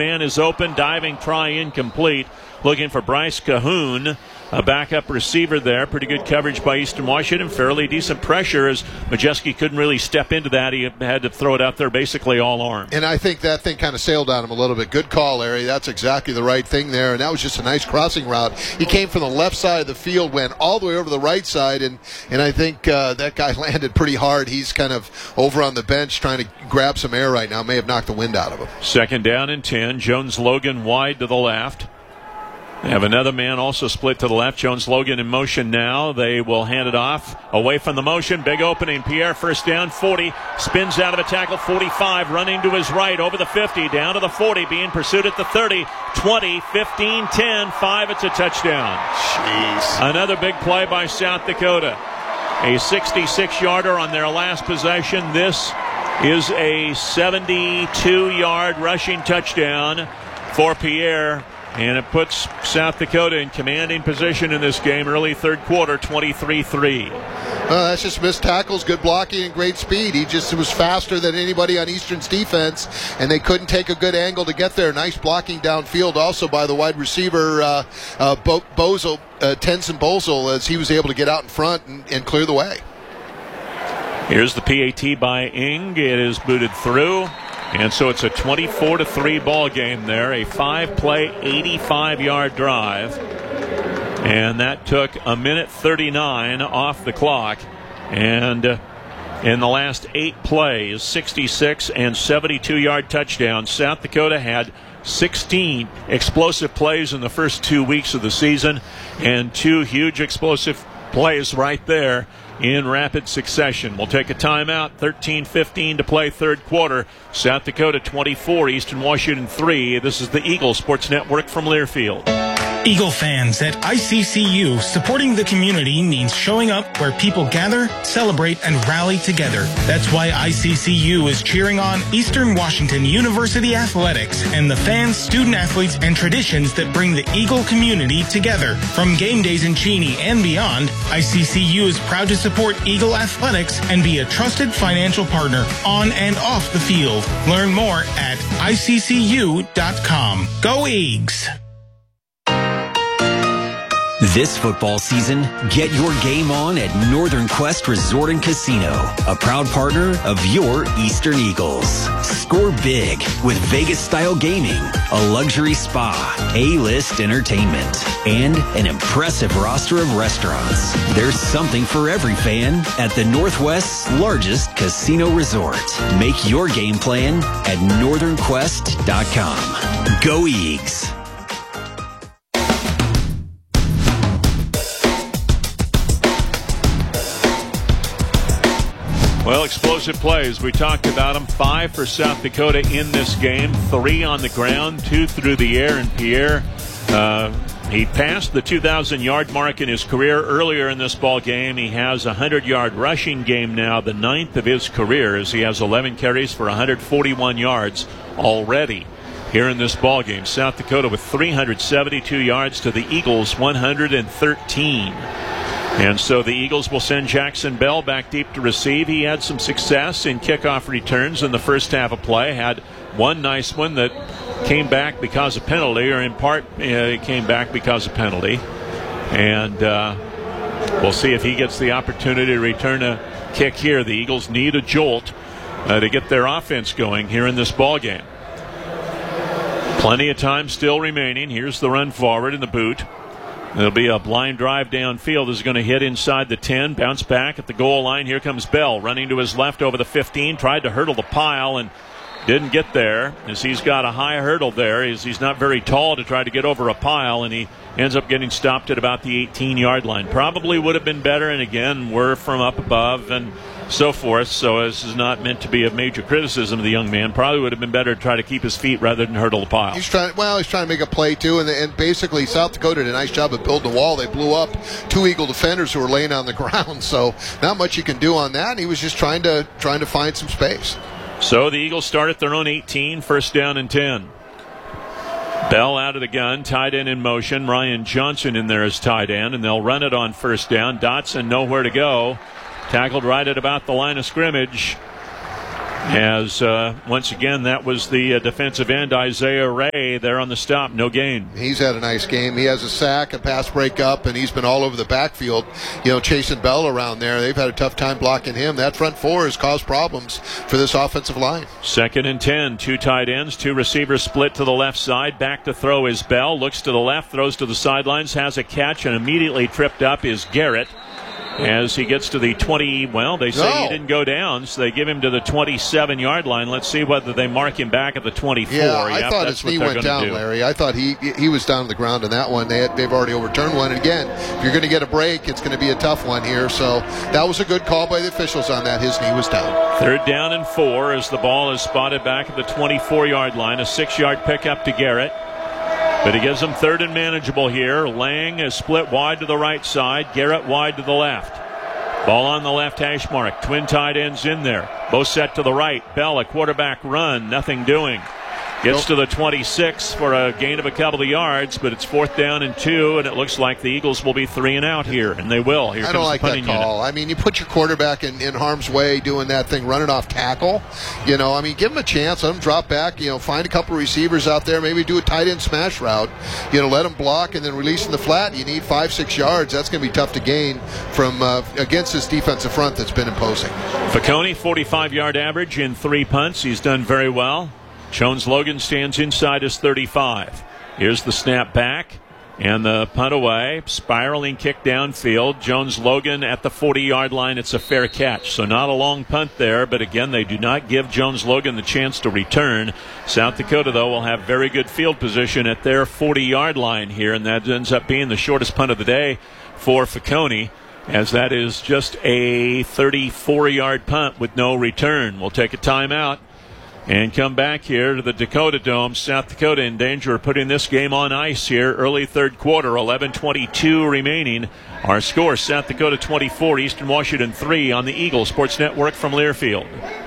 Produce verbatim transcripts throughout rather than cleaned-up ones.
man is open. Diving try incomplete. Looking for Bryce Cahoon, a backup receiver there. Pretty good coverage by Eastern Washington. Fairly decent pressure as Majewski couldn't really step into that. He had to throw it out there basically all arm. And I think that thing kind of sailed on him a little bit. Good call, Larry. That's exactly the right thing there. And that was just a nice crossing route. He came from the left side of the field, went all the way over to the right side, and, and I think uh, that guy landed pretty hard. He's kind of over on the bench trying to grab some air right now. May have knocked the wind out of him. Second down and ten. Jones Logan wide to the left. They have another man also split to the left. Jones Logan in motion now. They will hand it off away from the motion. Big opening. Pierre first down, forty. Spins out of a tackle, forty-five. Running to his right over the fifty. Down to the forty. Being pursued at the thirty. twenty, fifteen, ten, five. It's a touchdown. Jeez. Another big play by South Dakota. A sixty-six-yarder on their last possession. This is a seventy-two-yard rushing touchdown for Pierre. And it puts South Dakota in commanding position in this game, early third quarter, twenty-three three. Well, that's just missed tackles, good blocking, and great speed. He just was faster than anybody on Eastern's defense, and they couldn't take a good angle to get there. Nice blocking downfield also by the wide receiver, uh, uh, Bo- Bozel, uh, Tenson Bozel, as he was able to get out in front and, and clear the way. Here's the P A T by Ing. It is booted through. And so it's a twenty-four to three ball game there, a five-play, eighty-five-yard drive. And that took a minute thirty-nine off the clock. And uh, in the last eight plays, sixty-six and seventy-two-yard touchdowns. South Dakota had sixteen explosive plays in the first two weeks of the season and two huge explosive plays right there in rapid succession. We'll take a timeout. thirteen fifteen to play third quarter. South Dakota twenty-four, Eastern Washington three. This is the Eagle Sports Network from Learfield. Eagle fans at I C C U, supporting the community means showing up where people gather, celebrate, and rally together. That's why I C C U is cheering on Eastern Washington University athletics and the fans, student athletes, and traditions that bring the Eagle community together. From game days in Cheney and beyond, I C C U is proud to support Eagle athletics and be a trusted financial partner on and off the field. Learn more at I C C U dot com. Go Eags! This football season, get your game on at Northern Quest Resort and Casino, a proud partner of your Eastern Eagles. Score big with Vegas-style gaming, a luxury spa, A-list entertainment, and an impressive roster of restaurants. There's something for every fan at the Northwest's largest casino resort. Make your game plan at northern quest dot com. Go Eags! Well, explosive plays. We talked about them. Five for South Dakota in this game. Three on the ground, two through the air. And Pierre, uh, he passed the two thousand yard mark in his career earlier in this ball game. He has a one hundred yard rushing game now, the ninth of his career, as he has eleven carries for one hundred forty-one yards already here in this ball game. South Dakota with three hundred seventy-two yards to the Eagles' one hundred thirteen. And so the Eagles will send Jackson Bell back deep to receive. He had some success in kickoff returns in the first half of play. Had one nice one that came back because of penalty, or in part uh, it came back because of penalty. And uh, we'll see if he gets the opportunity to return a kick here. The Eagles need a jolt uh, to get their offense going here in this ball game. Plenty of time still remaining. Here's the run forward in the boot. There'll be a blind drive downfield. This is going to hit inside the ten, bounce back at the goal line. Here comes Bell running to his left over the fifteen, tried to hurdle the pile and didn't get there, as he's got a high hurdle there. He's, he's not very tall to try to get over a pile, and he ends up getting stopped at about the eighteen yard line. Probably would have been better, and again, we're from up above and so forth, so this is not meant to be a major criticism of the young man. Probably would have been better to try to keep his feet rather than hurdle the pile. He's trying. Well, he's trying to make a play too, and, and basically South Dakota did a nice job of building the wall. They blew up two Eagle defenders who were laying on the ground, so not much you can do on that. And he was just trying to trying to find some space. So the Eagles start at their own eighteen, first down and ten. Bell out of the gun, tight end in motion. Ryan Johnson in there as tight end, and they'll run it on first down. Dotson nowhere to go. Tackled right at about the line of scrimmage. As uh, once again, that was the uh, defensive end, Isaiah Ray, there on the stop. No gain. He's had a nice game. He has a sack, a pass breakup, and he's been all over the backfield, you know, chasing Bell around there. They've had a tough time blocking him. That front four has caused problems for this offensive line. Second and ten. Two tight ends, two receivers split to the left side. Back to throw is Bell. Looks to the left, throws to the sidelines, has a catch, and immediately tripped up is Garrett. As he gets to the twenty, well, they say no. he didn't go down, so they give him to the twenty-seven-yard line. Let's see whether they mark him back at the twenty-four. Yeah, I yep, thought his knee went down, do. Larry. I thought he he was down on the ground in that one. They had, they've already overturned one. And again, if you're going to get a break, it's going to be a tough one here. So that was a good call by the officials on that. His knee was down. Third down and four as the ball is spotted back at the twenty-four-yard line. A six-yard pickup to Garrett. But he gives them third and manageable here. Lang is split wide to the right side. Garrett wide to the left. Ball on the left hash mark. Twin tight ends in there. Both set to the right. Bell, a quarterback run. Nothing doing. Gets to the twenty-six for a gain of a couple of yards, but it's fourth down and two, and it looks like the Eagles will be three and out here, and they will. Here I don't like that call. Unit. I mean, you put your quarterback in, in harm's way doing that thing, running off tackle. You know, I mean, give him a chance. Let him drop back. You know, find a couple of receivers out there. Maybe do a tight end smash route. You know, let him block and then release in the flat. You need five, six yards. That's going to be tough to gain from uh, against this defensive front that's been imposing. Facconi, forty-five-yard average in three punts. He's done very well. Jones Logan stands inside his thirty-five. Here's the snap back and the punt away. Spiraling kick downfield. Jones Logan at the forty-yard line. It's a fair catch. So not a long punt there, but again, they do not give Jones Logan the chance to return. South Dakota, though, will have very good field position at their forty-yard line here, and that ends up being the shortest punt of the day for Facconi, as that is just a thirty-four-yard punt with no return. We'll take a timeout and come back here to the Dakota Dome. South Dakota in danger of putting this game on ice here. Early third quarter, eleven twenty-two remaining. Our score, South Dakota twenty-four, Eastern Washington three on the Eagle Sports Network from Learfield.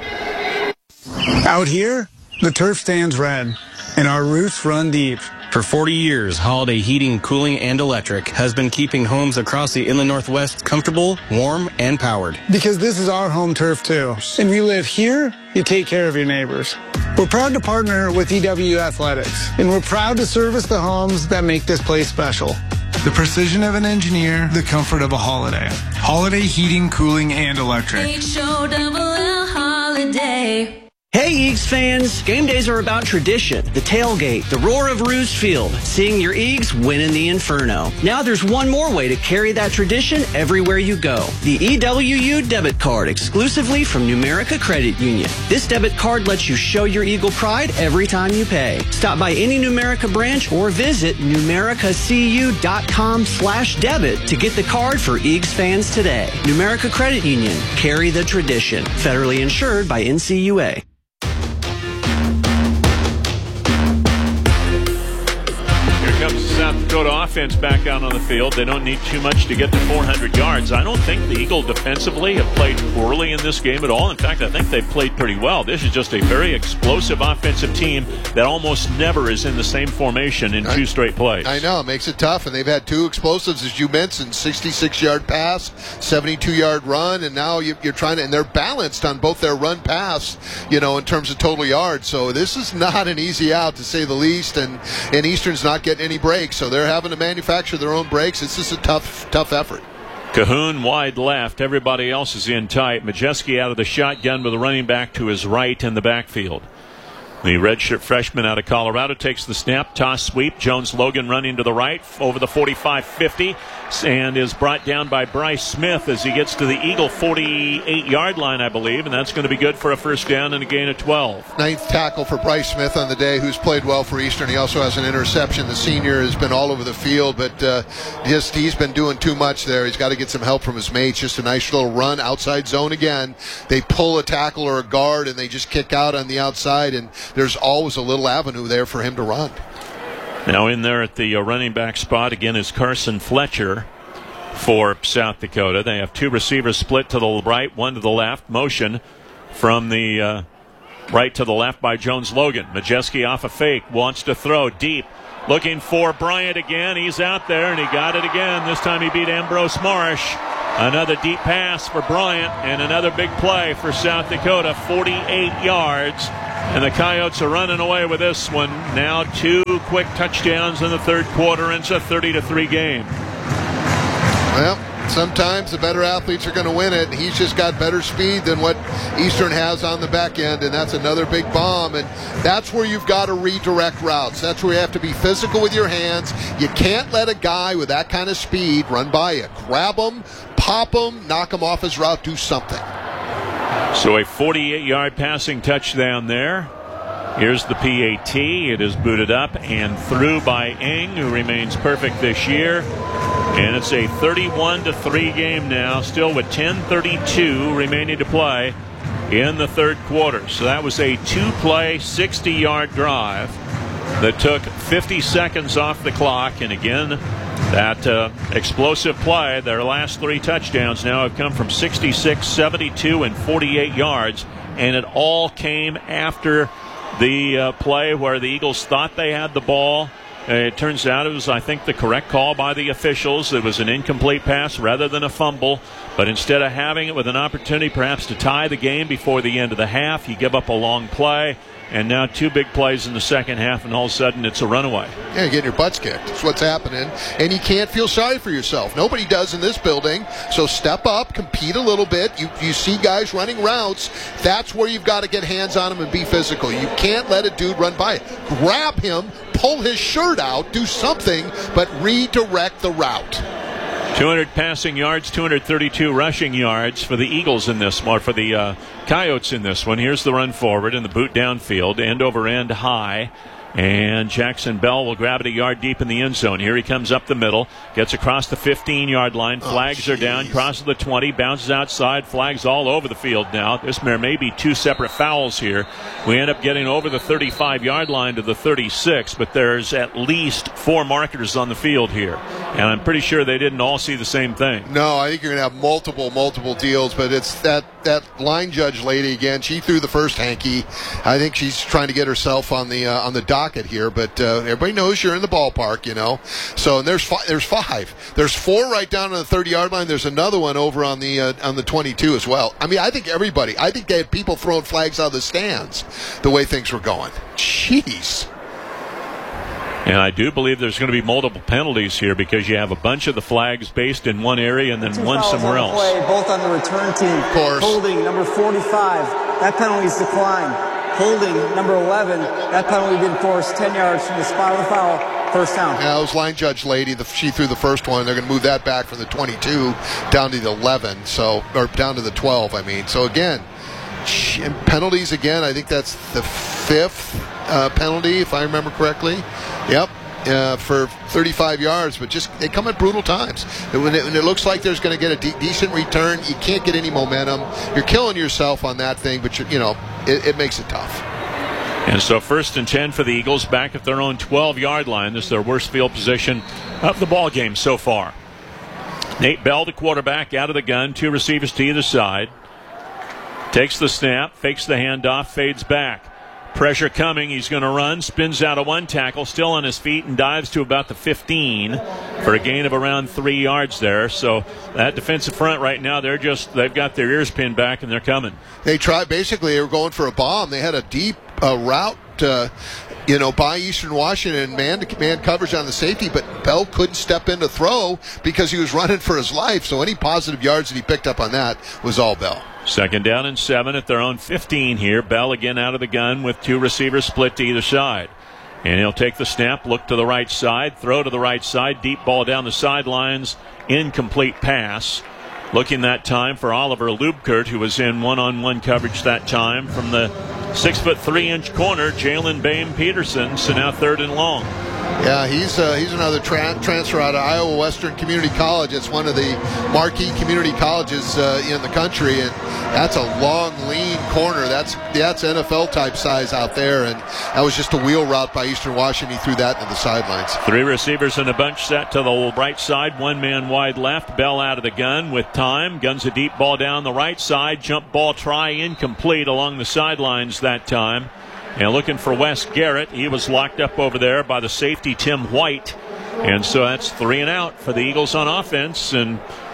Out here, the turf stands red, and our roots run deep. For forty years, Holiday Heating, Cooling, and Electric has been keeping homes across the Inland Northwest comfortable, warm, and powered. Because this is our home turf, too. And we live here, you take care of your neighbors. We're proud to partner with E W Athletics, and we're proud to service the homes that make this place special. The precision of an engineer, the comfort of a Holiday. Holiday Heating, Cooling, and Electric. H O double L Holiday. Hey, Eags fans, game days are about tradition, the tailgate, the roar of Roos Field, seeing your Eags win in the Inferno. Now there's one more way to carry that tradition everywhere you go. The E W U debit card, exclusively from Numerica Credit Union. This debit card lets you show your Eagle pride every time you pay. Stop by any Numerica branch or visit numericacu.com slash debit to get the card for Eags fans today. Numerica Credit Union, carry the tradition. Federally insured by N C U A. Comes the South Dakota offense back out on the field. They don't need too much to get to four hundred yards. I don't think the Eagle defensively have played poorly in this game at all. In fact, I think they've played pretty well. This is just a very explosive offensive team that almost never is in the same formation in two straight plays. I know, it makes it tough, and they've had two explosives, as you mentioned, sixty-six-yard pass, seventy-two-yard run, and now you're trying to, and they're balanced on both their run pass, you know, in terms of total yards. So this is not an easy out, to say the least, and, and Eastern's not getting any breaks, so they're having to manufacture their own breaks. It's just a tough, tough effort. Cahoon wide left. Everybody else is in tight. Majeski out of the shotgun with a running back to his right in the backfield. The redshirt freshman out of Colorado takes the snap, toss sweep. Jones Logan running to the right over the forty-five fifty and is brought down by Bryce Smith as he gets to the Eagle forty-eight-yard line, I believe, and that's going to be good for a first down and a gain of twelve. Ninth tackle for Bryce Smith on the day, who's played well for Eastern. He also has an interception. The senior has been all over the field, but uh, just he's been doing too much there. He's got to get some help from his mates. Just a nice little run outside zone again. They pull a tackle or a guard, and they just kick out on the outside, and there's always a little avenue there for him to run. Now in there at the uh, running back spot again is Carson Fletcher for South Dakota. They have two receivers split to the right, one to the left. Motion from the uh, right to the left by Jones Logan. Majeski off a fake, wants to throw deep. Looking for Bryant again. He's out there, and he got it again. This time he beat Ambrose Marsh. Another deep pass for Bryant, and another big play for South Dakota, forty-eight yards. And the Coyotes are running away with this one. Now two quick touchdowns in the third quarter, and it's a thirty to three game. Well, sometimes the better athletes are going to win it. He's just got better speed than what Eastern has on the back end, and that's another big bomb. And that's where you've got to redirect routes. That's where you have to be physical with your hands. You can't let a guy with that kind of speed run by you. Grab him, pop him, knock him off his route, do something. So a forty-eight yard passing touchdown there. Here's the P A T. It is booted up and through by Ing, who remains perfect this year. And it's a thirty-one to three game now, still with ten thirty-two remaining to play in the third quarter. So that was a two-play, sixty yard drive that took fifty seconds off the clock. And again, that uh, explosive play, their last three touchdowns now have come from sixty-six, seventy-two, and forty-eight yards. And it all came after the uh, play where the Eagles thought they had the ball. Uh, it turns out it was, I think, the correct call by the officials. It was an incomplete pass rather than a fumble. But instead of having it with an opportunity perhaps to tie the game before the end of the half, you give up a long play. And now two big plays in the second half, and all of a sudden it's a runaway. Yeah, you're getting your butts kicked. That's what's happening. And you can't feel sorry for yourself. Nobody does in this building. So step up, compete a little bit. You you see guys running routes. That's where you've got to get hands on them and be physical. You can't let a dude run by it. Grab him, pull his shirt out, do something, but redirect the route. two hundred passing yards, two hundred thirty-two rushing yards for the Eagles in this one, or for the uh, Coyotes in this one. Here's the run forward and the boot downfield, end over end high. And Jackson Bell will grab it a yard deep in the end zone. Here he comes up the middle, gets across the fifteen yard line. Flags oh, are down, crosses the twenty, bounces outside, flags all over the field now. This there may be two separate fouls here. We end up getting over the thirty-five yard line to the thirty-six, but there's at least four markers on the field here. And I'm pretty sure they didn't all see the same thing. No, I think you're going to have multiple, multiple deals, but it's that, that line judge lady again. She threw the first hanky. I think she's trying to get herself on the uh, on the docket here, but uh, everybody knows you're in the ballpark, you know. So and there's fi- there's five. There's four right down on the thirty yard line. There's another one over on the uh, on the twenty-two as well. I mean, I think everybody. I think they had people throwing flags out of the stands the way things were going. Jeez. And I do believe there's going to be multiple penalties here because you have a bunch of the flags based in one area and then Two one somewhere on the else. Play, both on the return team. Of course. Holding number forty-five. That penalty's declined. Holding number eleven. That penalty didn't force ten yards from the spot of the foul. First down. Yeah, it was line judge lady. The, she threw the first one. They're going to move that back from the twenty-two down to the eleven. So or down to the twelve. I mean. So again, penalties again. I think that's the fifth uh, penalty, if I remember correctly. Yep. Uh, for thirty-five yards, but just they come at brutal times. When it, when it looks like there's going to get a de- decent return, you can't get any momentum. You're killing yourself on that thing, but you know it, it makes it tough. And so first and ten for the Eagles, back at their own twelve yard line. This is their worst field position of the ball game so far. Nate Bell, the quarterback, out of the gun, two receivers to either side. Takes the snap, fakes the handoff, fades back. Pressure coming. He's going to run. Spins out of one tackle. Still on his feet and dives to about the fifteen for a gain of around three yards there. So that defensive front right now, they're just, they've got their ears pinned back and they're coming. They tried, basically, they were going for a bomb. They had a deep uh, route, uh, you know, by Eastern Washington, man-to-man coverage on the safety, but Bell couldn't step in to throw because he was running for his life. So any positive yards that he picked up on that was all Bell. Second down and seven at their own fifteen here. Bell again out of the gun with two receivers split to either side. And he'll take the snap, look to the right side, throw to the right side, deep ball down the sidelines, incomplete pass. Looking that time for Oliver Lubkert, who was in one-on-one coverage that time from the six foot three inch corner, Jalen Bame Peterson. So now third and long. Yeah, he's uh, he's another tra- transfer out of Iowa Western Community College. It's one of the marquee community colleges uh, in the country, and that's a long, lean corner. That's that's N F L type size out there, and that was just a wheel route by Eastern Washington. He threw that into the sidelines. Three receivers in a bunch set to the right side, one man wide left. Bell out of the gun with time, guns a deep ball down the right side. Jump ball try incomplete along the sidelines that time. And looking for Wes Garrett. He was locked up over there by the safety, Tim White. And so that's three and out for the Eagles on offense. And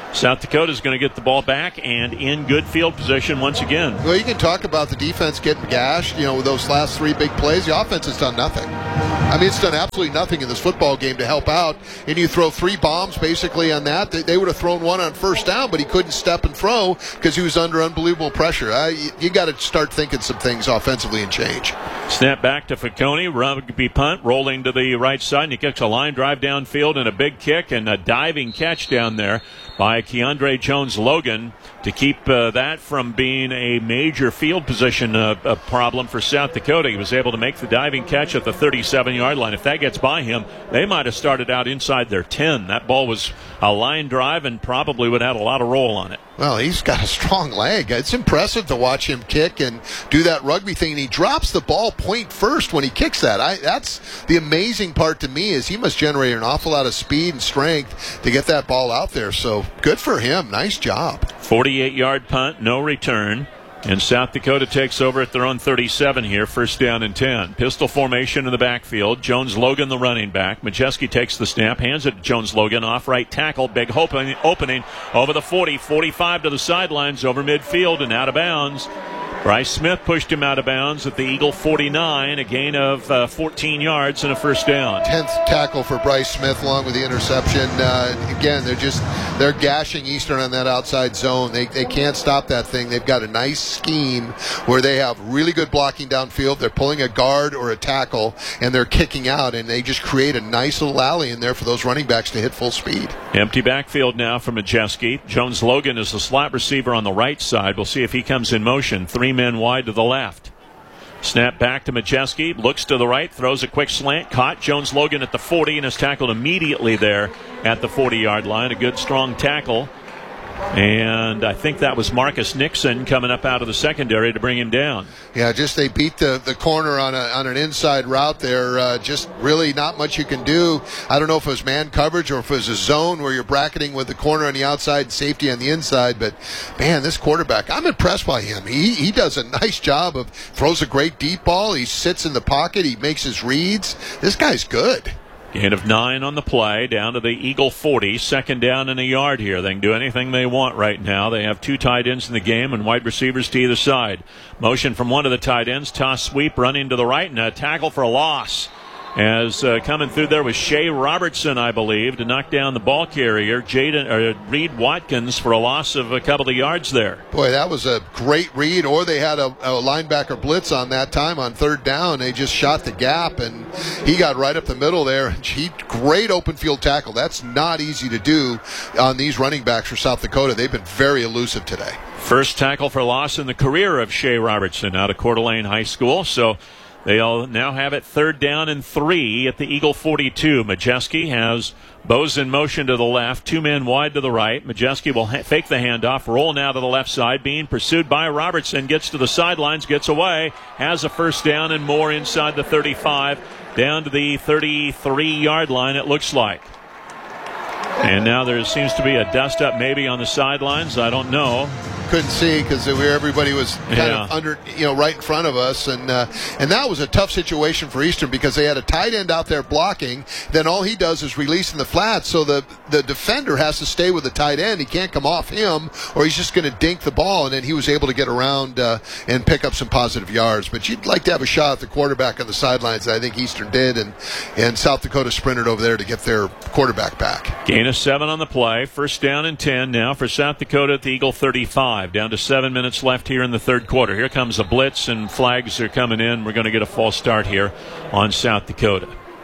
South Dakota is going to get the ball back and in good field position once again. Well, you can talk about the defense getting gashed, you know, with those last three big plays. The offense has done nothing. I mean, it's done absolutely nothing in this football game to help out. And you throw three bombs basically on that. They, they would have thrown one on first down, but he couldn't step and throw because he was under unbelievable pressure. I, you you got to start thinking some things offensively and change. Snap back to Facconi, rugby punt, rolling to the right side, and he kicks a line drive downfield and a big kick and a diving catch down there by Keandre Jones-Logan to keep uh, that from being a major field position uh, a problem for South Dakota. He was able to make the diving catch at the thirty-seven-yard line. If that gets by him, they might have started out inside their ten. That ball was a line drive and probably would have had a lot of roll on it. Well, he's got a strong leg. It's impressive to watch him kick and do that rugby thing. And he drops the ball point first when he kicks that. I, that's the amazing part to me is he must generate an awful lot of speed and strength to get that ball out there. So good for him. Nice job. forty-eight-yard punt, no return. And South Dakota takes over at their own thirty-seven here, first down and ten. Pistol formation in the backfield. Jones-Logan, the running back. Majewski takes the snap, hands it to Jones-Logan, off right tackle. Big opening, opening over the forty, forty-five to the sidelines, over midfield and out of bounds. Bryce Smith pushed him out of bounds at the Eagle forty-nine, a gain of uh, fourteen yards and a first down. tenth tackle for Bryce Smith along with the interception. Uh, again, they're just they're gashing Eastern on that outside zone. They they can't stop that thing. They've got a nice scheme where they have really good blocking downfield. They're pulling a guard or a tackle, and they're kicking out, and they just create a nice little alley in there for those running backs to hit full speed. Empty backfield now for Majewski. Jones-Logan is the slot receiver on the right side. We'll see if he comes in motion. Three men wide to the left. Snap back to Majewski, looks to the right, throws a quick slant, caught Jones-Logan at the forty and is tackled immediately there at the forty-yard line. A good strong tackle. And I think that was Marcus Nixon coming up out of the secondary to bring him down. Yeah, just they beat the, the corner on a on an inside route there. Uh, just really not much you can do. I don't know if it was man coverage or if it was a zone where you're bracketing with the corner on the outside and safety on the inside. But, man, this quarterback, I'm impressed by him. He he does a nice job of throws a great deep ball. He sits in the pocket. He makes his reads. This guy's good. Gain of nine on the play, down to the Eagle forty, second down and a yard here. They can do anything they want right now. They have two tight ends in the game and wide receivers to either side. Motion from one of the tight ends, toss sweep, running to the right, and a tackle for a loss. As uh, coming through there was Shea Robertson, I believe, to knock down the ball carrier, Jaden or Reed Watkins, for a loss of a couple of yards there. Boy, that was a great read. Or they had a, a linebacker blitz on that time on third down. They just shot the gap, and he got right up the middle there. He, great open field tackle. That's not easy to do on these running backs for South Dakota. They've been very elusive today. First tackle for loss in the career of Shea Robertson out of Coeur d'Alene High School. So they'll now have it third down and three at the Eagle forty-two. Majewski has Bose in motion to the left, two men wide to the right. Majewski will ha- fake the handoff, roll now to the left side, being pursued by Robertson, gets to the sidelines, gets away, has a first down and more inside the thirty-five, down to the thirty-three-yard line, it looks like. And now there seems to be a dust-up maybe on the sidelines. I don't know. Couldn't see because everybody was kind yeah. of under, you know, right in front of us, and uh, and that was a tough situation for Eastern because they had a tight end out there blocking. Then all he does is release in the flat, so the the defender has to stay with the tight end. He can't come off him, or he's just going to dink the ball. And then he was able to get around uh, and pick up some positive yards. But you'd like to have a shot at the quarterback on the sidelines. I think Eastern did, and and South Dakota sprinted over there to get their quarterback back. Gain of seven on the play. First down and ten now for South Dakota at the Eagle thirty-five. Down to seven minutes left here in the third quarter. Here comes a blitz, and flags are coming in. We're going to get a false start here on South Dakota.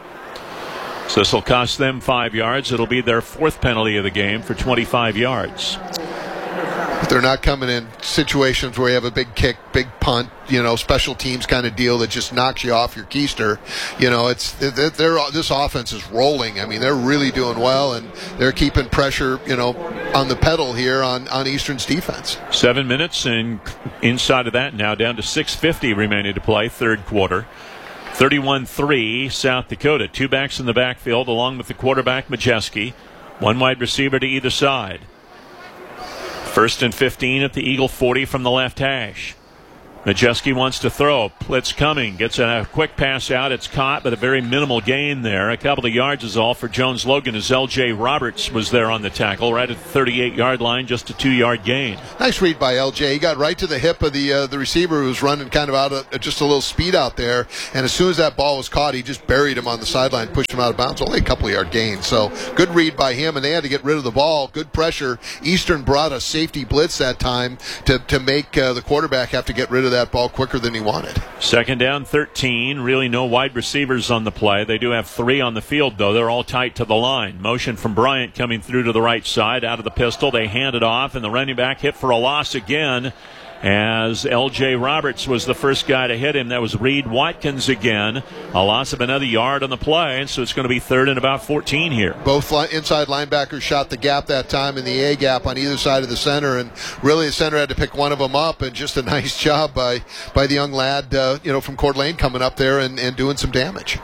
So this will cost them five yards. It'll be their fourth penalty of the game for twenty-five yards. But they're not coming in situations where you have a big kick, big punt, you know, special teams kind of deal that just knocks you off your keister. You know, it's they're, they're, this offense is rolling. I mean, they're really doing well, and they're keeping pressure, you know, on the pedal here on, on Eastern's defense. Seven minutes, and inside of that now down to six fifty remaining to play, third quarter. thirty-one three South Dakota. Two backs in the backfield along with the quarterback, Majewski. One wide receiver to either side. First and fifteen at the Eagle forty from the left hash. Majewski wants to throw. Blitz coming. Gets a quick pass out. It's caught, but a very minimal gain there. A couple of yards is all for Jones Logan as L J Roberts was there on the tackle, right at the thirty-eight-yard line, just a two-yard gain. Nice read by L J. He got right to the hip of the uh, the receiver who was running kind of out of just a little speed out there. And as soon as that ball was caught, he just buried him on the sideline, pushed him out of bounds. Only a couple of yard gain. So good read by him, and they had to get rid of the ball. Good pressure. Eastern brought a safety blitz that time to, to make uh, the quarterback have to get rid of that ball quicker than he wanted. Second down, thirteen. Really no wide receivers on the play. They do have three on the field, though. They're all tight to the line. Motion from Bryant coming through to the right side. Out of the pistol, they hand it off, and the running back hit for a loss again as L J Roberts was the first guy to hit him. That was Reed Watkins again. A loss of another yard on the play, and so it's going to be third and about fourteen here. Both inside linebackers shot the gap that time in the A gap on either side of the center, and really the center had to pick one of them up, and just a nice job by, by the young lad uh, you know, from Coeur d'Alene coming up there and, and doing some damage.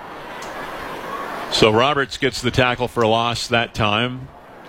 So Roberts gets the tackle for a loss that time,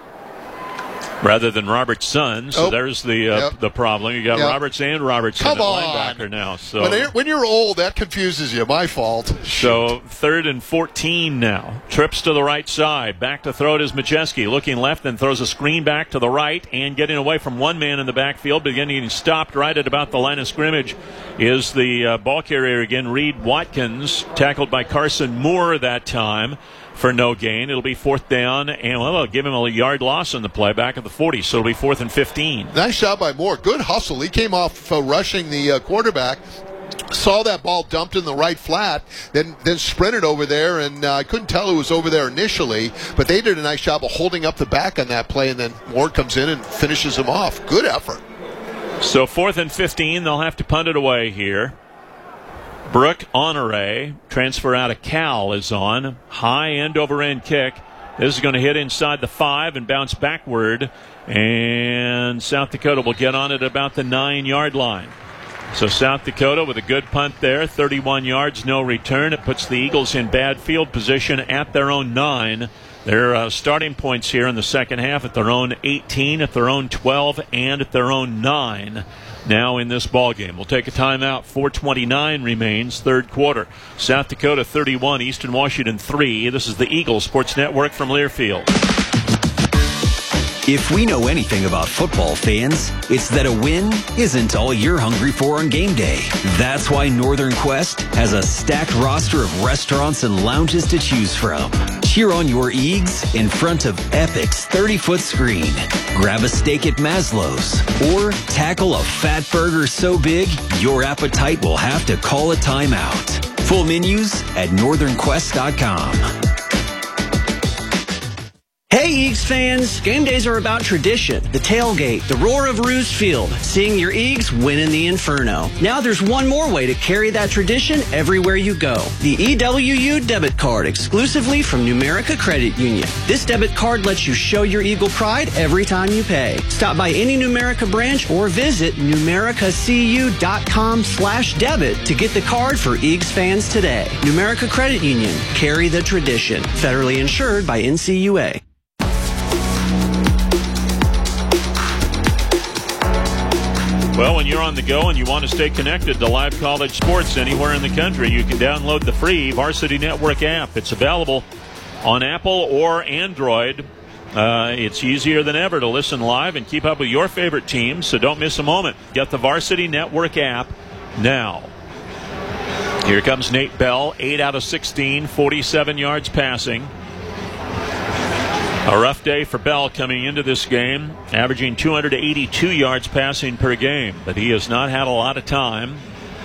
rather than Roberts' son. So oh, there's the uh, yep. the problem. You got yep. Roberts and Robertson Come at on. linebacker now. So when you're, when you're old, that confuses you. My fault. So third and fourteen now. Trips to the right side. Back to throw it is Majewski. Looking left, then throws a screen back to the right, and getting away from one man in the backfield, but getting stopped right at about the line of scrimmage is the uh, ball carrier again, Reed Watkins, tackled by Carson Moore that time for no gain. It'll be fourth down, and well, they'll give him a yard loss on the play back at the forty, so it'll be fourth and fifteen. Nice job by Moore. Good hustle. He came off uh, rushing the uh, quarterback, saw that ball dumped in the right flat, then then sprinted over there, and uh, I couldn't tell who was over there initially, but they did a nice job of holding up the back on that play, and then Moore comes in and finishes him off. Good effort. So fourth and fifteen, they'll have to punt it away here. Brooke Honore, transfer out of Cal, is on. High end over end kick. This is going to hit inside the five and bounce backward. And South Dakota will get on it about the nine-yard line. So South Dakota with a good punt there. thirty-one yards, no return. It puts the Eagles in bad field position at their own nine. Their uh, starting points here in the second half at their own eighteen, at their own twelve, and at their own nine. Now in this ball game, we'll take a timeout. four twenty-nine remains, third quarter. South Dakota thirty-one, Eastern Washington three. This is the Eagles Sports Network from Learfield. If we know anything about football fans, it's that a win isn't all you're hungry for on game day. That's why Northern Quest has a stacked roster of restaurants and lounges to choose from. Cheer on your Eags in front of Epic's thirty-foot screen. Grab a steak at Maslow's, or tackle a fat burger so big your appetite will have to call a timeout. Full menus at northern quest dot com. Hey, Eags fans! Game days are about tradition, the tailgate, the roar of Roos Field, seeing your Eags win in the Inferno. Now there's one more way to carry that tradition everywhere you go. The E W U debit card, exclusively from Numerica Credit Union. This debit card lets you show your Eagle pride every time you pay. Stop by any Numerica branch or visit numericacu dot com slash debit to get the card for Eags fans today. Numerica Credit Union. Carry the tradition. Federally insured by N C U A. Well, when you're on the go and you want to stay connected to live college sports anywhere in the country, you can download the free Varsity Network app. It's available on Apple or Android. Uh, it's easier than ever to listen live and keep up with your favorite teams, so don't miss a moment. Get the Varsity Network app now. Here comes Nate Bell, eight out of sixteen, forty-seven yards passing. A rough day for Bell coming into this game, averaging two hundred eighty-two yards passing per game, but he has not had a lot of time.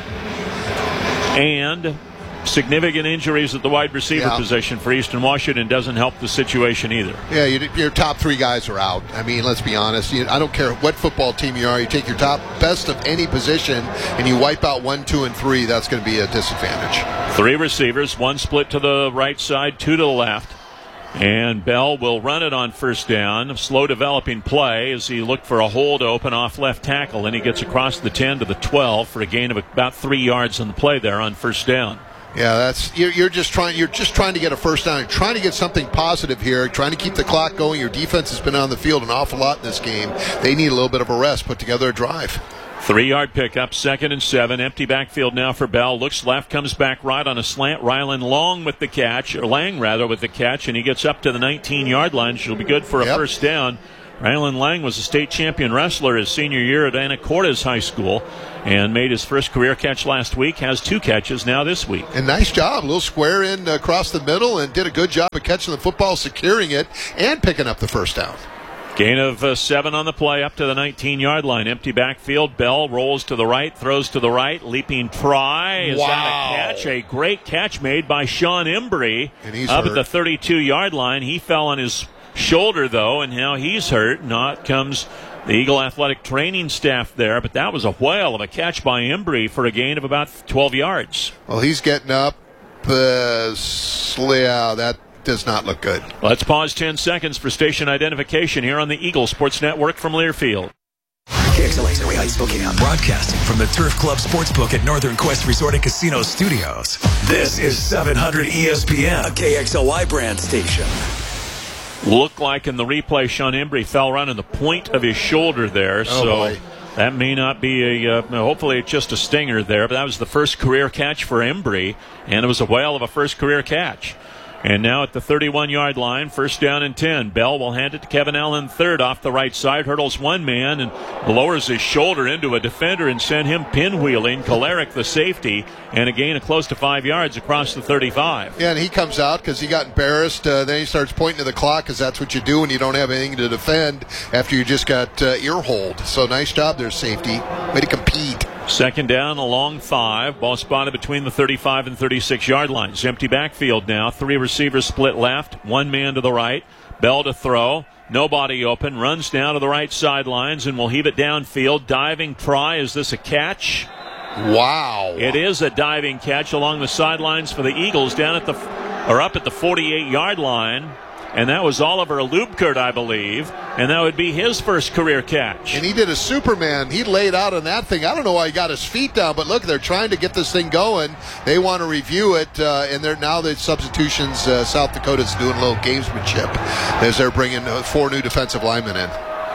And significant injuries at the wide receiver yeah. position for Eastern Washington doesn't help the situation either. Yeah, you, your top three guys are out. I mean, let's be honest. You, I don't care what football team you are. You take your top best of any position and you wipe out one, two, and three, that's going to be a disadvantage. Three receivers, one split to the right side, two to the left. And Bell will run it on first down. Slow developing play as he looked for a hole to open off left tackle. Then he gets across the ten to the twelve for a gain of about three yards on the play there on first down. Yeah, that's you're, you're just trying. You're just trying to get a first down. You're trying to get something positive here. Trying to keep the clock going. Your defense has been on the field an awful lot in this game. They need a little bit of a rest. Put together a drive. Three-yard pickup, second and seven. Empty backfield now for Bell. Looks left, comes back right on a slant. Rylan Long with the catch, or Lang rather with the catch, and he gets up to the nineteen-yard line. She'll be good for a yep. first down. Rylan Lang was a state champion wrestler his senior year at Anacortes High School and made his first career catch last week. Has two catches now this week. And nice job. A little square in across the middle and did a good job of catching the football, securing it, and picking up the first down. Gain of uh, seven on the play up to the nineteen-yard line. Empty backfield. Bell rolls to the right, throws to the right. Leaping try. Is wow. that a catch? A great catch made by Sean Embry and he's up hurt. at the thirty-two-yard line. He fell on his shoulder, though, and now he's hurt. Not comes the Eagle Athletic training staff there, but that was a whale of a catch by Embry for a gain of about twelve yards. Well, he's getting up. Uh, yeah, that does not look good. Let's pause ten seconds for station identification here on the Eagle Sports Network from Learfield. K X L H N Y Spokane, broadcasting from the Turf Club Sportsbook at Northern Quest Resort and Casino Studios. This is seven hundred E S P N, a K X L Y brand station. Looked like in the replay, Sean Embry fell right on the point of his shoulder there. Oh, so boy. That may not be a, uh, hopefully it's just a stinger there, but that was the first career catch for Embry, and it was a whale of a first career catch. And now at the thirty-one-yard line, first down and ten. Bell will hand it to Kevin Allen third off the right side. Hurdles one man and lowers his shoulder into a defender and sent him pinwheeling. Kolarek, the safety, and a gain of close to five yards across the thirty-five. Yeah, and he comes out because he got embarrassed. Uh, then he starts pointing to the clock because that's what you do when you don't have anything to defend after you just got uh, ear hold. So nice job there, safety. Way to compete. Second down, a long five. Ball spotted between the thirty-five and thirty-six-yard lines. Empty backfield now. Three receivers split left. One man to the right. Bell to throw. Nobody open. Runs down to the right sidelines and will heave it downfield. Diving try. Is this a catch? Wow. It is a diving catch along the sidelines for the Eagles down at the, or up at the forty-eight-yard line. And that was Oliver Lubkert, I believe. And that would be his first career catch. And he did a Superman. He laid out on that thing. I don't know why he got his feet down, but look, they're trying to get this thing going. They want to review it, uh, and they're now the substitutions. Uh, South Dakota's doing a little gamesmanship as they're bringing uh, four new defensive linemen in.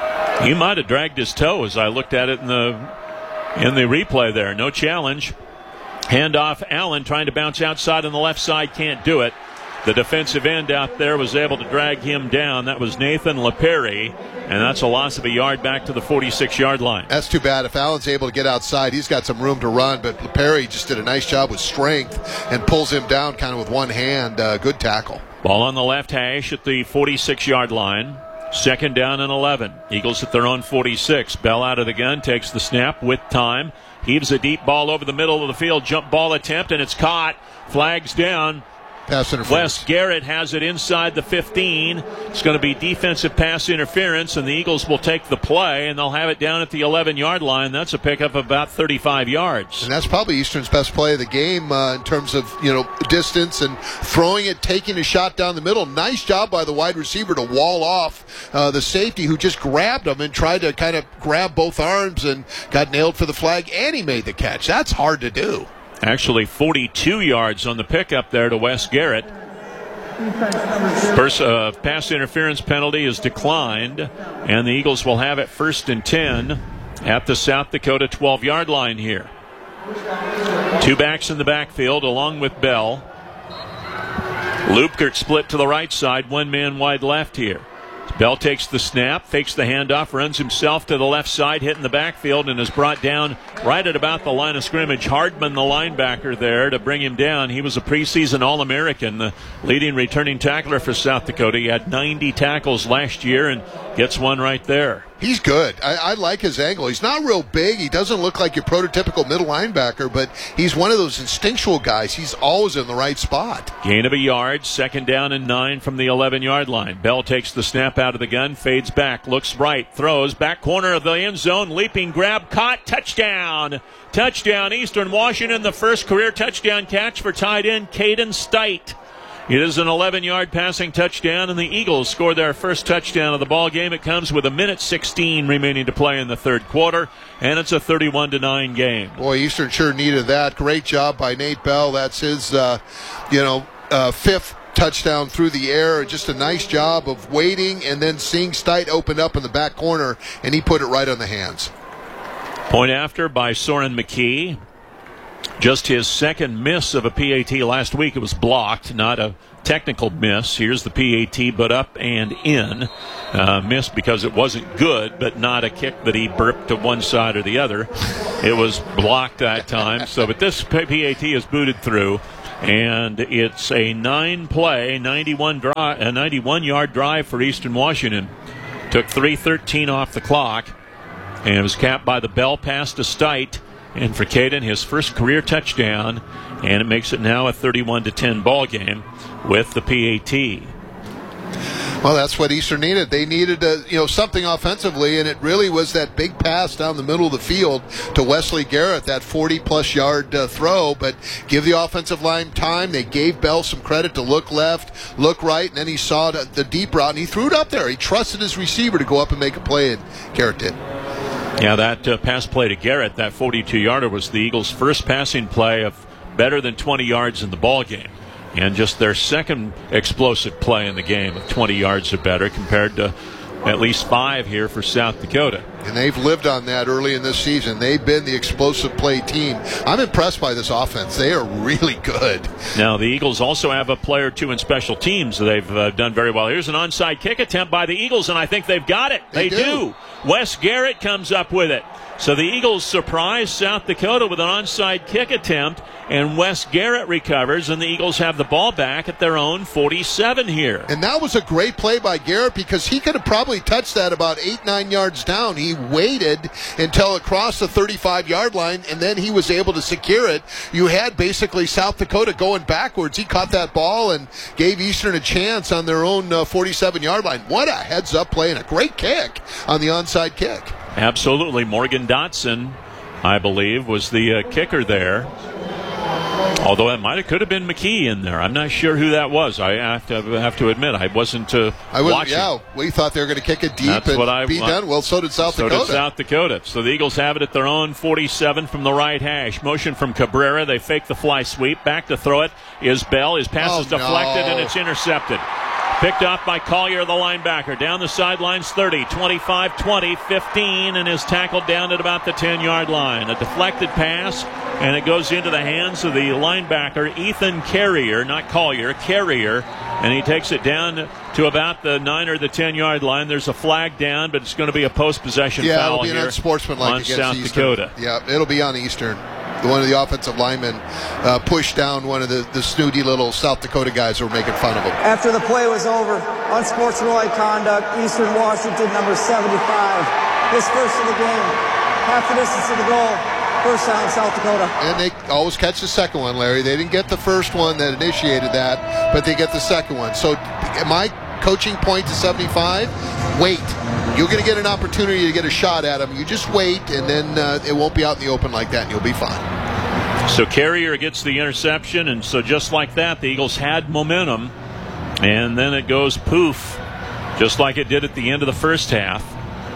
He might have dragged his toe as I looked at it in the in the replay there. No challenge. Handoff, Allen trying to bounce outside on the left side, can't do it. The defensive end out there was able to drag him down. That was Nathan LePerry, and that's a loss of a yard back to the forty-six-yard line. That's too bad. If Allen's able to get outside, he's got some room to run, but LePerry just did a nice job with strength and pulls him down kind of with one hand. Uh, good tackle. Ball on the left hash at the forty-six-yard line. Second down and eleven. Eagles at their own forty-six. Bell out of the gun, takes the snap with time. Heaves a deep ball over the middle of the field. Jump ball attempt, and it's caught. Flags down. Pass interference. Wes Garrett has it inside the fifteen. It's going to be defensive pass interference, and the Eagles will take the play, and they'll have it down at the eleven-yard line. That's a pickup of about thirty-five yards. And that's probably Eastern's best play of the game uh, in terms of, you know, distance and throwing it, taking a shot down the middle. Nice job by the wide receiver to wall off uh, the safety who just grabbed him and tried to kind of grab both arms and got nailed for the flag, and he made the catch. That's hard to do. Actually, forty-two yards on the pickup there to Wes Garrett. First uh, pass interference penalty is declined, and the Eagles will have it first and ten at the South Dakota twelve-yard line here. Two backs in the backfield along with Bell. Lubkert split to the right side, one man wide left here. Bell takes the snap, fakes the handoff, runs himself to the left side, hitting the backfield, and is brought down right at about the line of scrimmage. Hardman, the linebacker there, to bring him down. He was a preseason All-American, the leading returning tackler for South Dakota. He had ninety tackles last year and gets one right there. He's good. I, I like his angle. He's not real big. He doesn't look like your prototypical middle linebacker, but he's one of those instinctual guys. He's always in the right spot. Gain of a yard, second down and nine from the eleven-yard line. Bell takes the snap out of the gun, fades back, looks right, throws, back corner of the end zone, leaping grab, caught, touchdown. Touchdown, Eastern Washington, the first career touchdown catch for tight end Caden Stite. It is an eleven-yard passing touchdown, and the Eagles scored their first touchdown of the ball game. It comes with a minute sixteen remaining to play in the third quarter, and it's a thirty-one to nine game. Boy, Eastern sure needed that. Great job by Nate Bell. That's his, uh, you know, uh, fifth touchdown through the air. Just a nice job of waiting and then seeing Stite open up in the back corner, and he put it right on the hands. Point after by Soren McKee. Just his second miss of a P A T last week. It was blocked, not a technical miss. Here's the P A T, but up and in. Uh, missed because it wasn't good, but not a kick that he burped to one side or the other. It was blocked that time. So, but this P A T is booted through, and it's a nine-play, ninety-one drive, a ninety-one-yard drive for Eastern Washington. Took three thirteen off the clock, and it was capped by the bell pass to Stite. And for Caden, his first career touchdown, and it makes it now a thirty-one to ten ball game with the P A T. Well, that's what Eastern needed. They needed a, you know, something offensively, and it really was that big pass down the middle of the field to Wesley Garrett, that forty-plus yard uh, throw. But give the offensive line time. They gave Bell some credit to look left, look right, and then he saw the, the deep route, and he threw it up there. He trusted his receiver to go up and make a play, and Garrett did. Yeah, that uh, pass play to Garrett, that forty-two-yarder, was the Eagles' first passing play of better than twenty yards in the ball game, and just their second explosive play in the game of twenty yards or better, compared to at least five here for South Dakota. And they've lived on that early in this season. They've been the explosive play team. I'm impressed by this offense. They are really good. Now, the Eagles also have a player or two in special teams. They've uh, done very well. Here's an onside kick attempt by the Eagles, and I think they've got it. They, they do. do. Wes Garrett comes up with it. So the Eagles surprise South Dakota with an onside kick attempt, and Wes Garrett recovers, and the Eagles have the ball back at their own forty-seven here. And that was a great play by Garrett, because he could have probably touched that about eight, nine yards down. He waited until it crossed the thirty-five-yard line, and then he was able to secure it. You had basically South Dakota going backwards. He caught that ball and gave Eastern a chance on their own uh, forty-seven-yard line. What a heads-up play, and a great kick on the onside kick. Absolutely. Morgan Dotson, I believe, was the uh, kicker there. Although it might have could have been McKee in there. I'm not sure who that was. I have to have to admit I wasn't uh, I watching. Yeah, we thought they were going to kick it deep That's and what I, be done. Well, so did South so Dakota. So did South Dakota. So the Eagles have it at their own forty-seven from the right hash. Motion from Cabrera. They fake the fly sweep. Back to throw it is Bell. His pass oh, is deflected no. and it's intercepted. Picked off by Collier, the linebacker. Down the sidelines, thirty, twenty-five, twenty, fifteen, and is tackled down at about the ten-yard line. A deflected pass, and it goes into the hands of the linebacker, Ethan Carrier, not Collier, Carrier, and he takes it down to about the nine or the ten-yard line. There's a flag down, but it's going to be a post-possession yeah, foul it'll be here an unsportsmanlike on against South Eastern. Dakota. Yeah, it'll be on Eastern. One of the offensive linemen uh, pushed down one of the, the snooty little South Dakota guys who were making fun of him. After the play was over, unsportsmanlike conduct, Eastern Washington, number seventy-five. His first of the game, half the distance to the goal, first down South Dakota. And they always catch the second one, Larry. They didn't get the first one that initiated that, but they get the second one. So my coaching point to seventy-five, wait. You're going to get an opportunity to get a shot at him. You just wait, and then uh, it won't be out in the open like that, and you'll be fine. So Carrier gets the interception, and so just like that, the Eagles had momentum, and then it goes poof, just like it did at the end of the first half.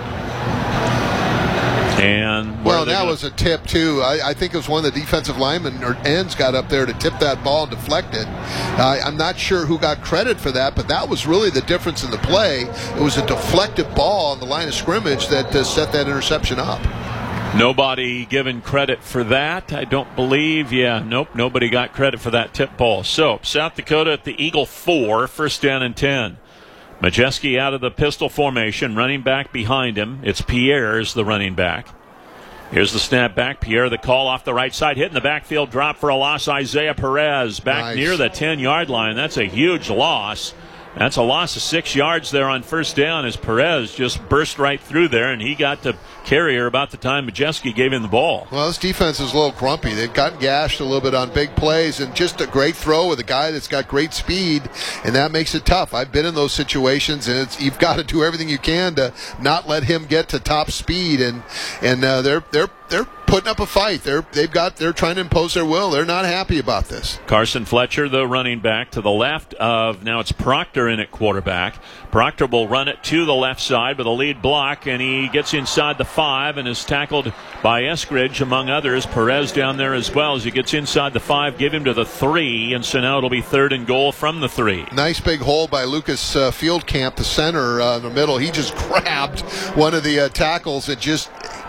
And well, that gonna... was a tip too. I, I think it was one of the defensive linemen or ends got up there to tip that ball and deflect it. Uh, I'm not sure who got credit for that, but that was really the difference in the play. It was a deflected ball on the line of scrimmage that uh, set that interception up. Nobody given credit for that, I don't believe. Yeah, nope, nobody got credit for that tip ball. So, South Dakota at the Eagle four, first down and ten. Majeski out of the pistol formation, running back behind him. It's Pierre's the running back. Here's the snap back. Pierre, the call off the right side, hitting the backfield drop for a loss. Isaiah Perez back nice. near the ten-yard line. That's a huge loss. That's a loss of six yards there on first down as Perez just burst right through there, and he got to Carrier about the time Majeski gave him the ball. Well, this defense is a little grumpy. They've gotten gashed a little bit on big plays, and just a great throw with a guy that's got great speed, and that makes it tough. I've been in those situations, and it's, you've got to do everything you can to not let him get to top speed, and and uh, they're they're they're putting up a fight. They're they've got they're trying to impose their will. They're not happy about this. Carson Fletcher, the running back, to the left of now it's Proctor in at quarterback. Proctor will run it to the left side with a lead block, and he gets inside the five and is tackled by Eskridge, among others. Perez down there as well as he gets inside the five, give him to the three, and so now it'll be third and goal from the three. Nice big hole by Lucas uh, Fieldcamp, the center uh, in the middle. He just grabbed one of the uh, tackles and just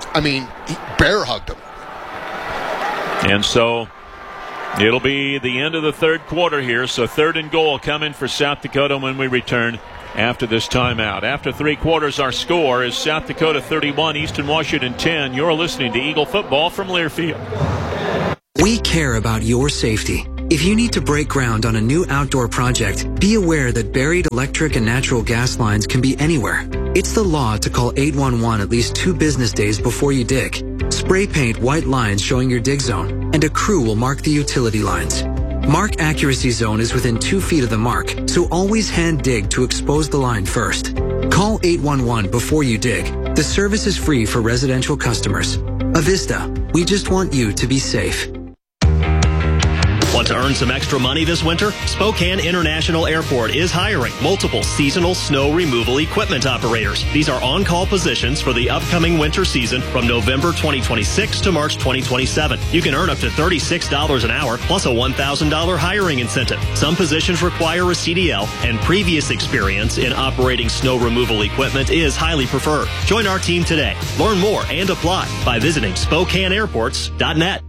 I mean, he bear hugged him. And so it'll be the end of the third quarter here. So third and goal coming for South Dakota when we return after this timeout. After three quarters, our score is South Dakota thirty-one, Eastern Washington ten. You're listening to Eagle Football from Learfield. We care about your safety. If you need to break ground on a new outdoor project, be aware that buried electric and natural gas lines can be anywhere. It's the law to call eight one one at least two business days before you dig. Spray paint white lines showing your dig zone, and a crew will mark the utility lines. Mark accuracy zone is within two feet of the mark, so always hand dig to expose the line first. Call eight one one before you dig. The service is free for residential customers. Avista, we just want you to be safe. Want to earn some extra money this winter? Spokane International Airport is hiring multiple seasonal snow removal equipment operators. These are on-call positions for the upcoming winter season from November twenty twenty-six to March twenty twenty-seven. You can earn up to thirty-six dollars an hour plus a one thousand dollars hiring incentive. Some positions require a C D L, and previous experience in operating snow removal equipment is highly preferred. Join our team today. Learn more and apply by visiting Spokane Airports dot net.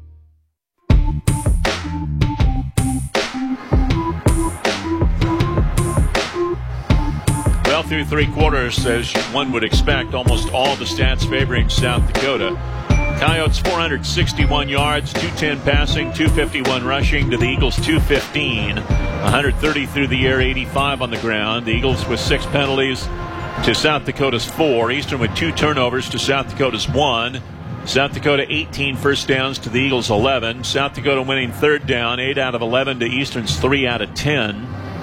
Well, through three quarters, as one would expect, almost all the stats favoring South Dakota. Coyotes four hundred sixty-one yards, two ten passing, two fifty-one rushing to the Eagles two fifteen. one hundred thirty through the air, eighty-five on the ground. The Eagles with six penalties to South Dakota's four. Eastern with two turnovers to South Dakota's one. South Dakota eighteen first downs to the Eagles eleven. South Dakota winning third down, eight out of eleven to Eastern's three out of ten.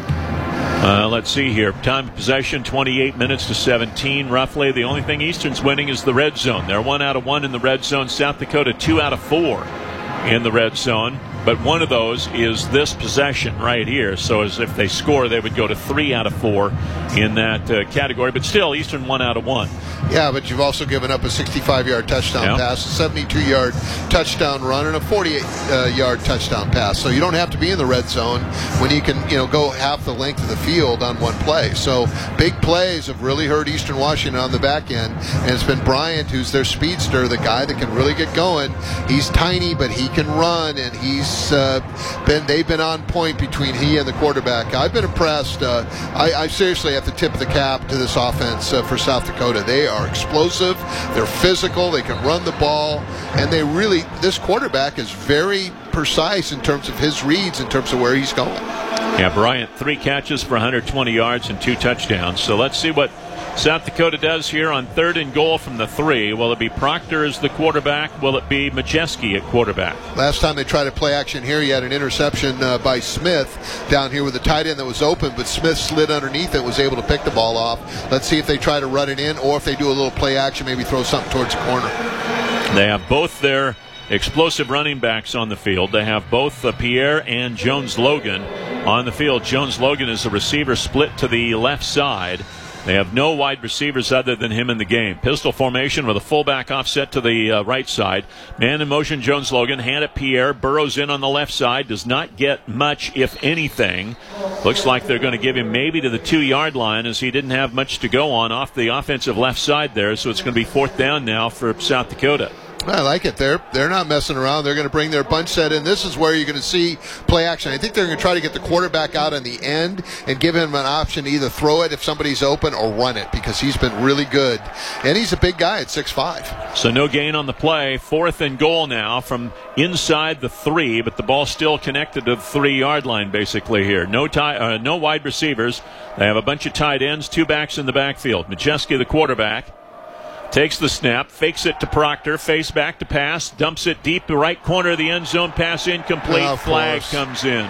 Uh, let's see here. Time of possession, twenty-eight minutes to seventeen, roughly. The only thing Eastern's winning is the red zone. They're one out of one in the red zone. South Dakota two out of four in the red zone. But one of those is this possession right here. So as if they score, they would go to three out of four in that uh, category. But still, Eastern one out of one. Yeah, but you've also given up a sixty-five-yard touchdown yep. pass, a seventy-two-yard touchdown run, and a forty-eight-yard touchdown pass. So you don't have to be in the red zone when you can, you know, go half the length of the field on one play. So big plays have really hurt Eastern Washington on the back end, and it's been Bryant, who's their speedster, the guy that can really get going. He's tiny, but he can run, and he's uh, been they've been on point between he and the quarterback. I've been impressed. Uh, I, I seriously have to tip the cap to this offense uh, for South Dakota. They are explosive, they're physical, they can run the ball, and they really, this quarterback is very precise in terms of his reads, in terms of where he's going. Yeah, Bryant, three catches for one hundred twenty yards and two touchdowns. So let's see what South Dakota does here on third and goal from the three. Will it be Proctor as the quarterback? Will it be Majeski at quarterback? Last time they tried to play action here, he had an interception uh, by Smith down here with the tight end that was open, but Smith slid underneath it, was able to pick the ball off. Let's see if they try to run it in, or if they do a little play action, maybe throw something towards the corner. They have both their explosive running backs on the field. They have both uh, Pierre and Jones Logan on the field. Jones Logan is a receiver split to the left side. They have no wide receivers other than him in the game. Pistol formation with a fullback offset to the uh, right side. Man in motion, Jones Logan. Hand it Pierre. Burrows in on the left side. Does not get much, if anything. Looks like they're going to give him maybe to the two-yard line, as he didn't have much to go on off the offensive left side there. So it's going to be fourth down now for South Dakota. I like it. They're they're not messing around. They're going to bring their bunch set in. This is where you're going to see play action. I think they're going to try to get the quarterback out on the end and give him an option to either throw it if somebody's open or run it, because he's been really good. And he's a big guy at six five. So no gain on the play. Fourth and goal now from inside the three, but the ball still connected to the three-yard line basically here. No tie, uh, no wide receivers. They have a bunch of tight ends, two backs in the backfield. Majeski, the quarterback, takes the snap, fakes it to Proctor, face back to pass, dumps it deep the right corner of the end zone, pass incomplete, oh, flag course. comes in.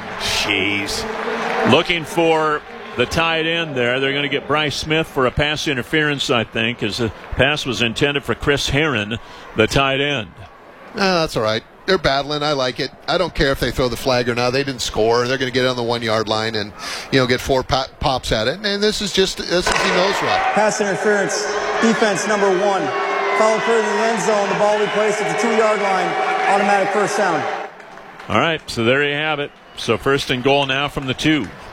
Jeez. Looking for the tight end there. They're going to get Bryce Smith for a pass interference, I think, as the pass was intended for Chris Herron, the tight end. No, that's all right. They're battling. I like it. I don't care if they throw the flag or not. They didn't score. They're going to get on the one-yard line and, you know, get four pop- pops at it. And this is just, this is the nose route. Pass interference, defense number one. Foul clear in the end zone. The ball will be placed at the two-yard line. Automatic first down. All right, so there you have it. So first and goal now from the two.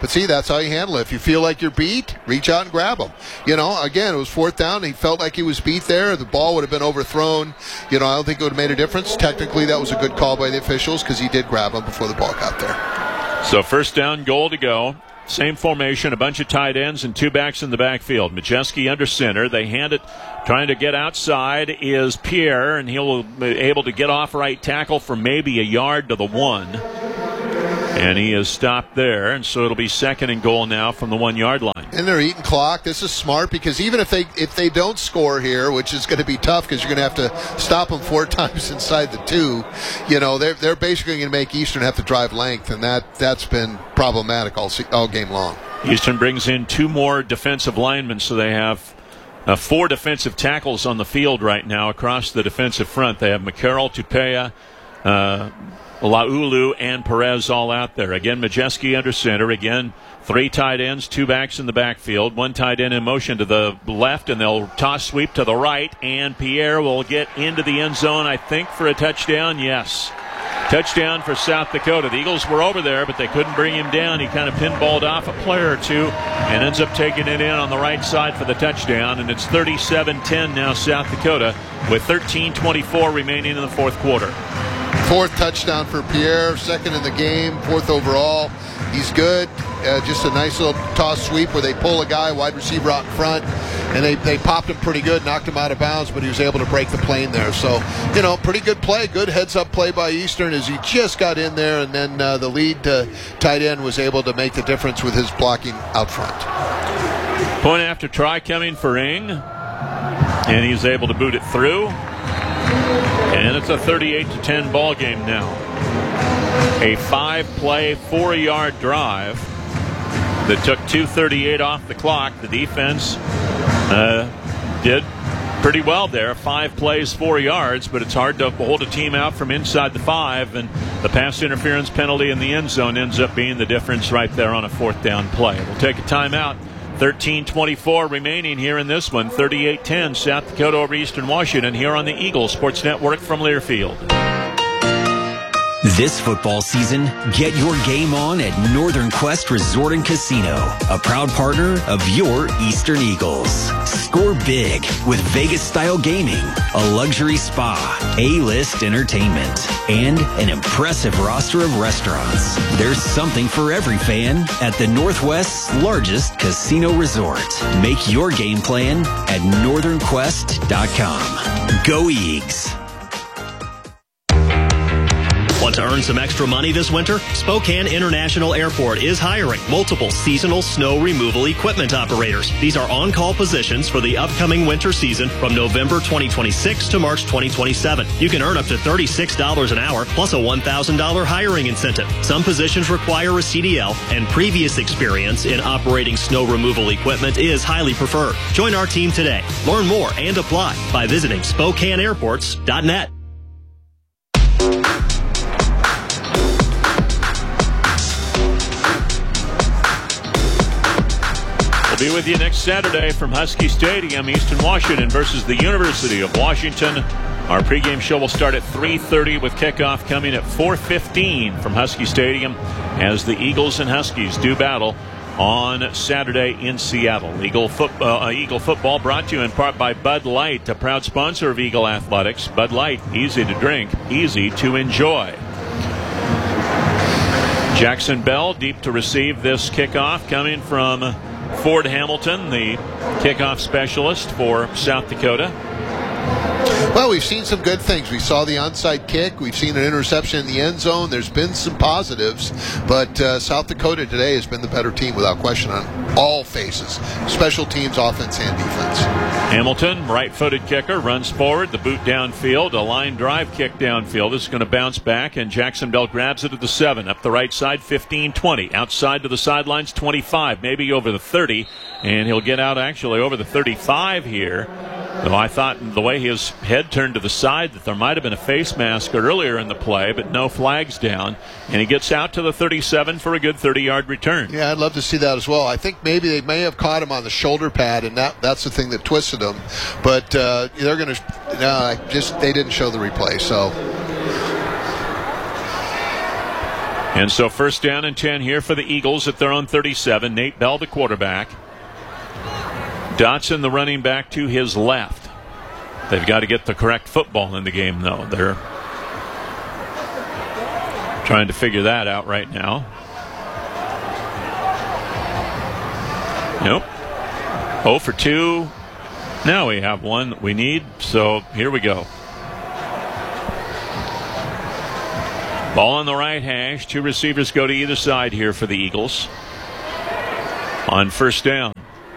But see, that's how you handle it. If you feel like you're beat, reach out and grab him. You know, again, it was fourth down. He felt like he was beat there. The ball would have been overthrown. You know, I don't think it would have made a difference. Technically, that was a good call by the officials because he did grab him before the ball got there. So first down, goal to go. Same formation, a bunch of tight ends and two backs in the backfield. Majewski under center. They hand it, trying to get outside is Pierre, and he'll be able to get off right tackle for maybe a yard to the one. And he is stopped there, and so it'll be second and goal now from the one-yard line. And they're eating clock. This is smart because even if they if they don't score here, which is going to be tough because you're going to have to stop them four times inside the two, you know, they're they're basically going to make Eastern have to drive length, and that that's been problematic all all game long. Eastern brings in two more defensive linemen, so they have uh, four defensive tackles on the field right now across the defensive front. They have McCarroll, Tupea, uh, Laulu, and Perez all out there. Again, Majewski under center. Again, three tight ends, two backs in the backfield. One tight end in motion to the left, and they'll toss sweep to the right. And Pierre will get into the end zone, I think, for a touchdown. Yes. Touchdown for South Dakota. The Eagles were over there, but they couldn't bring him down. He kind of pinballed off a player or two and ends up taking it in on the right side for the touchdown. And it's thirty-seven ten now South Dakota with thirteen twenty-four remaining in the fourth quarter. Fourth touchdown for Pierre, second in the game, fourth overall. He's good. Uh, just a nice little toss sweep where they pull a guy, wide receiver out in front, and they, they popped him pretty good, knocked him out of bounds, but he was able to break the plane there. So, you know, pretty good play, good heads-up play by Eastern as he just got in there, and then uh, the lead uh, tight end was able to make the difference with his blocking out front. Point after try coming for Ing, and he's able to boot it through. And it's a thirty-eight to ten ball game now. A five-play, four-yard drive that took two thirty-eight off the clock. The defense uh, did pretty well there. Five plays, four yards, but it's hard to hold a team out from inside the five, and the pass interference penalty in the end zone ends up being the difference right there on a fourth down play. We'll take a timeout. thirteen twenty-four remaining here in this one. thirty-eight ten South Dakota over Eastern Washington here on the Eagles Sports Network from Learfield. This football season, get your game on at Northern Quest Resort and Casino, a proud partner of your Eastern Eagles. Score big with Vegas-style gaming, a luxury spa, A-list entertainment, and an impressive roster of restaurants. There's something for every fan at the Northwest's largest casino resort. Make your game plan at northern quest dot com. Go Eags! Want to earn some extra money this winter? Spokane International Airport is hiring multiple seasonal snow removal equipment operators. These are on-call positions for the upcoming winter season from November twenty twenty-six to March twenty twenty-seven. You can earn up to thirty-six dollars an hour plus a one thousand dollars hiring incentive. Some positions require a C D L, and previous experience in operating snow removal equipment is highly preferred. Join our team today. Learn more and apply by visiting spokane airports dot net. We'll be with you next Saturday from Husky Stadium, Eastern Washington versus the University of Washington. Our pregame show will start at three thirty with kickoff coming at four fifteen from Husky Stadium as the Eagles and Huskies do battle on Saturday in Seattle. Eagle, foot, uh, Eagle football brought to you in part by Bud Light, a proud sponsor of Eagle Athletics. Bud Light, easy to drink, easy to enjoy. Jackson Bell deep to receive this kickoff coming from Ford Hamilton, the kickoff specialist for South Dakota. Well, we've seen some good things. We saw the onside kick. We've seen an interception in the end zone. There's been some positives, but uh, South Dakota today has been the better team without question on all faces, special teams, offense, and defense. Hamilton, right-footed kicker, runs forward, the boot downfield, a line drive kick downfield. This is going to bounce back, and Jackson Bell grabs it at the seven. Up the right side, fifteen twenty. Outside to the sidelines, twenty-five, maybe over the thirty, and he'll get out actually over the thirty-five here. Though I thought the way his head turned to the side that there might have been a face mask earlier in the play, but no flags down. And he gets out to the thirty-seven for a good thirty-yard return. Yeah, I'd love to see that as well. I think maybe they may have caught him on the shoulder pad, and that that's the thing that twisted him. But uh, they're going to no, just they didn't show the replay. So And so first down and ten here for the Eagles at their own thirty-seven. Nate Bell, the quarterback. Dotson, the running back, to his left. They've got to get the correct football in the game, though. They're trying to figure that out right now. Nope. oh for two. Now we have one that we need, so here we go. Ball on the right hash. Two receivers go to either side here for the Eagles. On first down.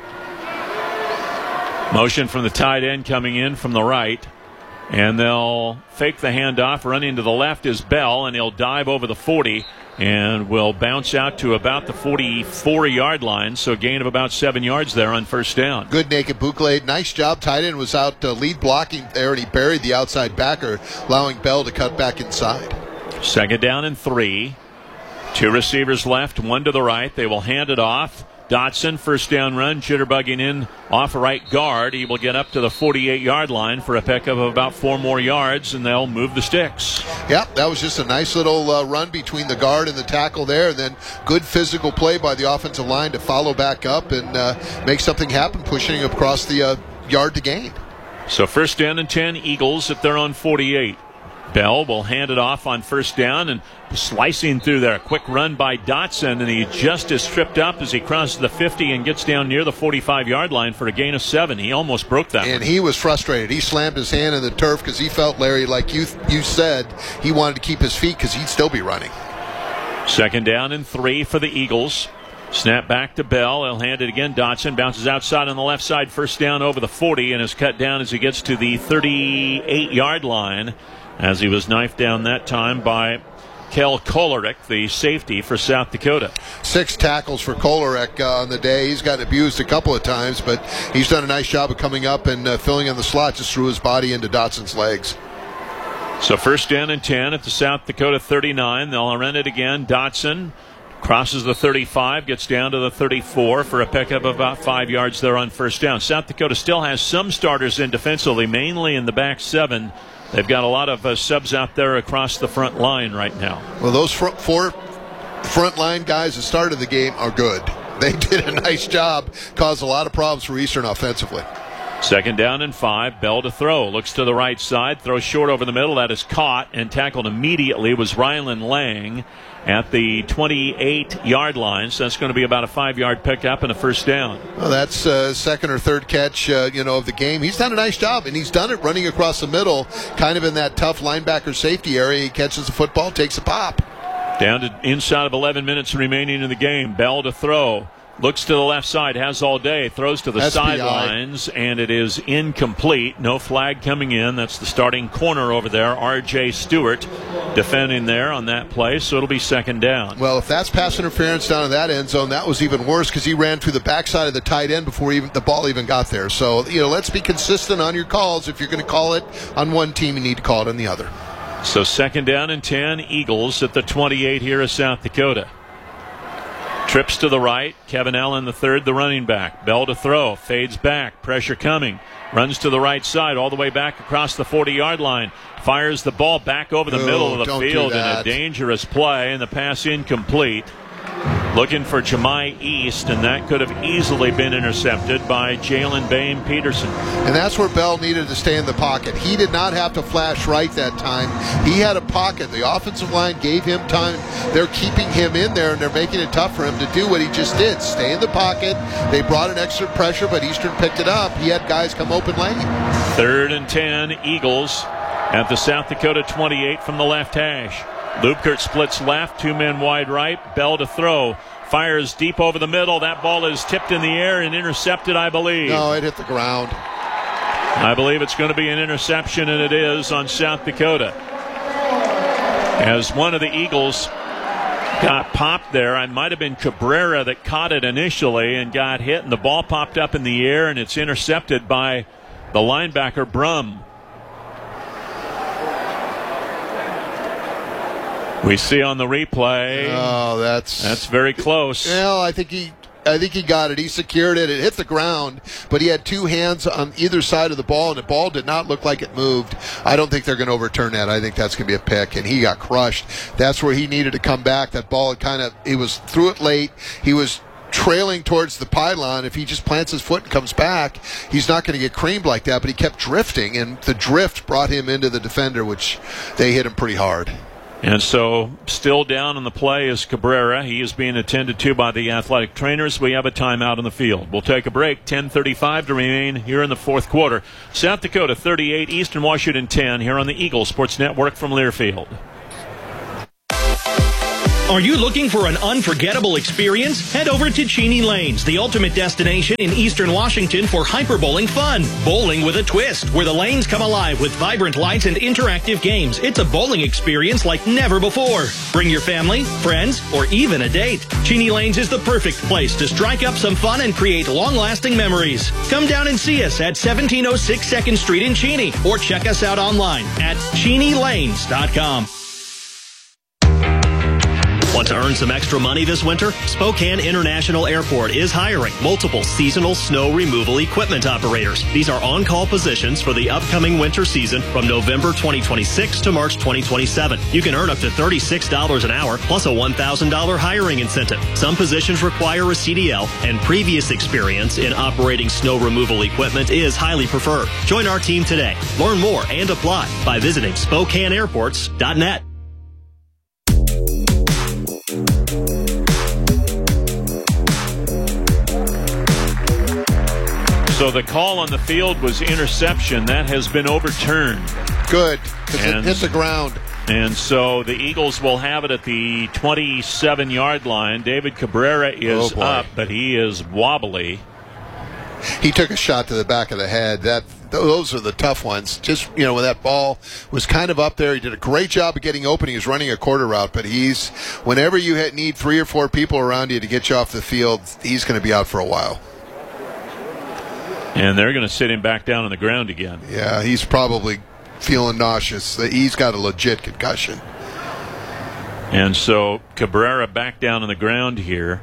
Motion from the tight end coming in from the right. And they'll fake the handoff. Running to the left is Bell, and he'll dive over the forty and will bounce out to about the forty-four-yard line. So a gain of about seven yards there on first down. Good naked boot blade. Nice job. Tight end was out uh, lead blocking there, and he buried the outside backer, allowing Bell to cut back inside. Second down and three. Two receivers left, one to the right. They will hand it off. Dotson, first down run, jitterbugging in off right guard. He will get up to the forty-eight-yard line for a pickup of about four more yards, and they'll move the sticks. Yeah, that was just a nice little uh, run between the guard and the tackle there, and then good physical play by the offensive line to follow back up and uh, make something happen, pushing across the uh, yard to gain. So first down and ten, Eagles at their own forty-eight. Bell will hand it off on first down, and slicing through there. A quick run by Dotson, and he just is tripped up as he crosses the fifty and gets down near the forty-five-yard line for a gain of seven. He almost broke that And one. he was frustrated. He slammed his hand in the turf because he felt, Larry, like you you said, he wanted to keep his feet because he'd still be running. Second down and three for the Eagles. Snap back to Bell. He'll hand it again. Dotson bounces outside on the left side. First down over the forty, and is cut down as he gets to the thirty-eight-yard line, as he was knifed down that time by Kel Kolarek, the safety for South Dakota. Six tackles for Kolarek uh, on the day. He's gotten abused a couple of times, but he's done a nice job of coming up and uh, filling in the slot, just threw his body into Dotson's legs. So first down and ten at the South Dakota thirty-nine. They'll run it again. Dotson crosses the thirty-five, gets down to the thirty-four for a pickup of about five yards there on first down. South Dakota still has some starters in defensively, mainly in the back seven. They've got a lot of uh, subs out there across the front line right now. Well, those front, four front line guys that started the game are good. They did a nice job, caused a lot of problems for Eastern offensively. Second down and five. Bell to throw. Looks to the right side. Throws short over the middle. That is caught and tackled immediately. It was Rylan Lang at the twenty-eight-yard line. So that's going to be about a five-yard pickup and a first down. Well, that's uh, second or third catch, uh, you know, of the game. He's done a nice job, and he's done it running across the middle, kind of in that tough linebacker safety area. He catches the football, takes a pop. Down to inside of eleven minutes remaining in the game. Bell to throw. Looks to the left side, has all day, throws to the S P I. sidelines, and it is incomplete. No flag coming in. That's the starting corner over there, R J Stewart, defending there on that play, so it'll be second down. Well, if that's pass interference down in that end zone, that was even worse because he ran through the backside of the tight end before even the ball even got there. So, you know, let's be consistent on your calls. If you're going to call it on one team, you need to call it on the other. So second down and ten, Eagles at the twenty-eight here of South Dakota. Trips to the right. Kevin Allen, the third, the running back. Bell to throw. Fades back. Pressure coming. Runs to the right side, all the way back across the forty-yard line. Fires the ball back over the no, middle of the don't field do in a that. dangerous play, and the pass incomplete. Looking for Jemai East, and that could have easily been intercepted by Jalen Bame Peterson. And that's where Bell needed to stay in the pocket. He did not have to flash right that time. He had a pocket. The offensive line gave him time. They're keeping him in there, and they're making it tough for him to do what he just did. Stay in the pocket. They brought an extra pressure, but Eastern picked it up. He had guys come open lane. Third and ten, Eagles at the South Dakota twenty-eight from the left hash. Lubkert splits left, two men wide right. Bell to throw. Fires deep over the middle. That ball is tipped in the air and intercepted, I believe. No, it hit the ground. I believe it's going to be an interception, and it is on South Dakota. As one of the Eagles got popped there, I might have been Cabrera that caught it initially and got hit, and the ball popped up in the air, and it's intercepted by the linebacker, Brum. We see on the replay. Oh, that's that's very close. Well, I think he I think he got it. He secured it. It hit the ground, but he had two hands on either side of the ball, and the ball did not look like it moved. I don't think they're going to overturn that. I think that's going to be a pick, and he got crushed. That's where he needed to come back. That ball had kind of, he was threw it late. He was trailing towards the pylon. If he just plants his foot and comes back, he's not going to get creamed like that, but he kept drifting, and the drift brought him into the defender, which they hit him pretty hard. And so still down on the play is Cabrera. He is being attended to by the athletic trainers. We have a timeout on the field. We'll take a break. ten thirty-five to remain here in the fourth quarter. South Dakota thirty-eight, Eastern Washington ten here on the Eagle Sports Network from Learfield. Are you looking for an unforgettable experience? Head over to Cheney Lanes, the ultimate destination in Eastern Washington for hyper-bowling fun. Bowling with a twist, where the lanes come alive with vibrant lights and interactive games. It's a bowling experience like never before. Bring your family, friends, or even a date. Cheney Lanes is the perfect place to strike up some fun and create long-lasting memories. Come down and see us at seventeen oh six second Street in Cheney, or check us out online at cheney lanes dot com. Want to earn some extra money this winter? Spokane International Airport is hiring multiple seasonal snow removal equipment operators. These are on-call positions for the upcoming winter season from November twenty twenty-six to March twenty twenty-seven. You can earn up to thirty-six dollars an hour plus a one thousand dollars hiring incentive. Some positions require a C D L, and previous experience in operating snow removal equipment is highly preferred. Join our team today. Learn more and apply by visiting spokane airports dot net. So the call on the field was interception. That has been overturned. Good, because it hit the ground. And so the Eagles will have it at the twenty-seven-yard line. David Cabrera is oh up, but he is wobbly. He took a shot to the back of the head. That those are the tough ones. Just, you know, when that ball was kind of up there, he did a great job of getting open. He was running a quarter route, but he's, whenever you need three or four people around you to get you off the field, he's going to be out for a while. And they're going to sit him back down on the ground again. Yeah, he's probably feeling nauseous. He's got a legit concussion. And so Cabrera back down on the ground here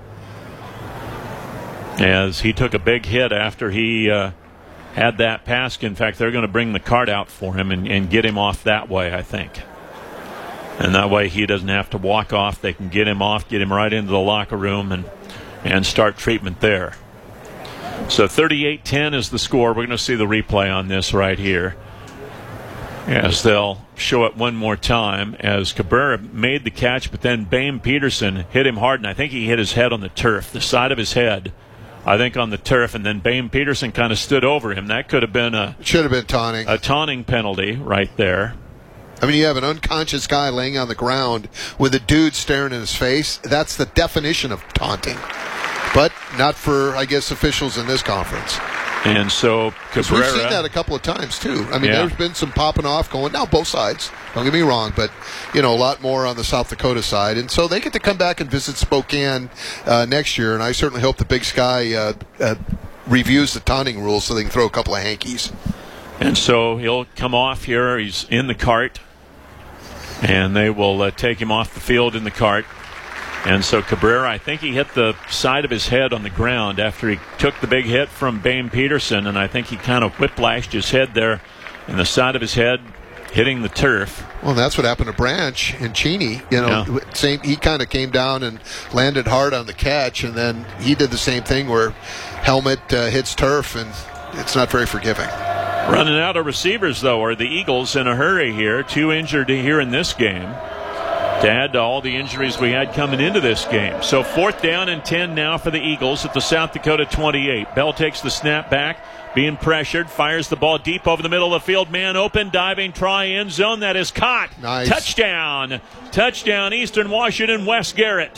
as he took a big hit after he uh, had that pass. In fact, they're going to bring the cart out for him and, and get him off that way, I think. And that way he doesn't have to walk off. They can get him off, get him right into the locker room, and, and start treatment there. So thirty-eight ten is the score. We're going to see the replay on this right here, as they'll show it one more time as Cabrera made the catch, but then Bame Peterson hit him hard, and I think he hit his head on the turf, the side of his head, I think on the turf, and then Bame Peterson kind of stood over him. That could have been a should have been taunting, a taunting penalty right there. I mean, you have an unconscious guy laying on the ground with a dude staring in his face. That's the definition of taunting. But not for, I guess, officials in this conference. And so Cabrera, we've seen that a couple of times, too. I mean, yeah. There's been some popping off going, now both sides. Don't get me wrong, but, you know, a lot more on the South Dakota side. And so they get to come back and visit Spokane uh, next year, and I certainly hope the Big Sky uh, uh, reviews the taunting rules so they can throw a couple of hankies. And so he'll come off here. He's in the cart, and they will uh, take him off the field in the cart. And so Cabrera, I think he hit the side of his head on the ground after he took the big hit from Bame Peterson, and I think he kind of whiplashed his head there in the side of his head, hitting the turf. Well, that's what happened to Branch and Cheney. You know, yeah. same. He kind of came down and landed hard on the catch, and then he did the same thing where helmet uh, hits turf, and it's not very forgiving. Running out of receivers, though, are the Eagles in a hurry here. Two injured here in this game, to add to all the injuries we had coming into this game. So fourth down and ten now for the Eagles at the South Dakota twenty-eight. Bell takes the snap back, being pressured, fires the ball deep over the middle of the field. Man open, diving, try, end zone. That is caught. Nice. Touchdown. Touchdown, Eastern Washington, Wes Garrett.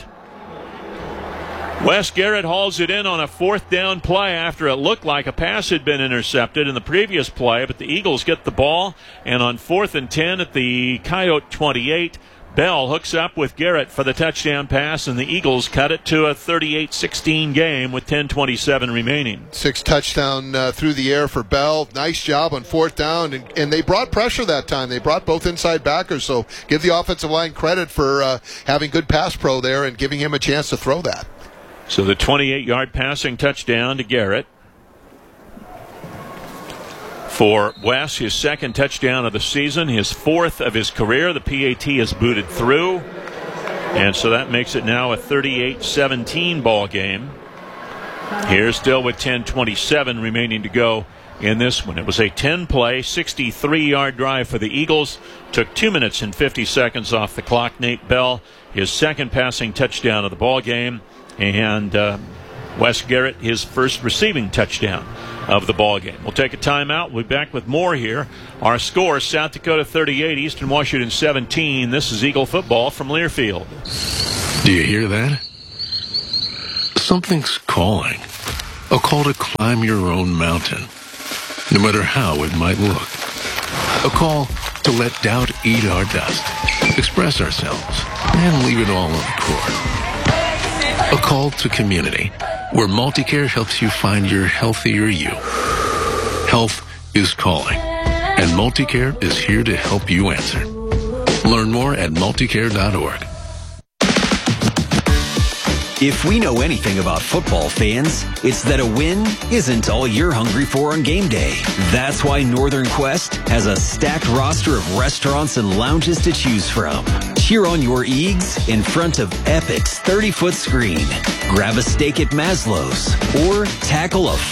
Wes Garrett hauls it in on a fourth down play after it looked like a pass had been intercepted in the previous play, but the Eagles get the ball, and on fourth and ten at the Coyote twenty-eight, Bell hooks up with Garrett for the touchdown pass, and the Eagles cut it to a thirty-eight sixteen game with ten twenty-seven remaining. Six touchdown uh, through the air for Bell. Nice job on fourth down, and, and they brought pressure that time. They brought both inside backers, so give the offensive line credit for uh, having good pass pro there and giving him a chance to throw that. So the twenty-eight-yard passing touchdown to Garrett. For Wes, his second touchdown of the season, his fourth of his career. The P A T is booted through. And so that makes it now a thirty-eight seventeen ball game. Here still with ten twenty-seven remaining to go in this one. It was a ten-play, sixty-three-yard drive for the Eagles. Took two minutes and fifty seconds off the clock. Nate Bell, his second passing touchdown of the ball game. And uh, Wes Garrett, his first receiving touchdown of the ball game. We'll take a timeout. We'll be back with more here. Our score, South Dakota thirty-eight, Eastern Washington seventeen. This is Eagle football from Learfield. Do you hear that? Something's calling. A call to climb your own mountain, no matter how it might look. A call to let doubt eat our dust, express ourselves, and leave it all on the court. A call to community, where Multicare helps you find your healthier you. Health is calling, and Multicare is here to help you answer. Learn more at multicare dot org. If we know anything about football fans, it's that a win isn't all you're hungry for on game day. That's why Northern Quest has a stacked roster of restaurants and lounges to choose from. Cheer on your Eags in front of Epic's thirty-foot screen. Grab a steak at Maslow's or tackle a